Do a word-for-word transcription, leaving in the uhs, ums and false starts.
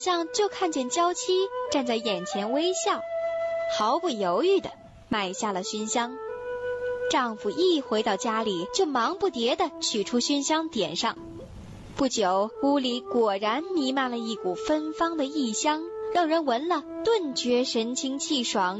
像就看见娇妻站在眼前微笑，毫不犹豫地买下了熏香。丈夫一回到家里，就忙不迭地取出熏香点上。不久，屋里果然弥漫了一股芬芳的异香，让人闻了顿觉神清气爽。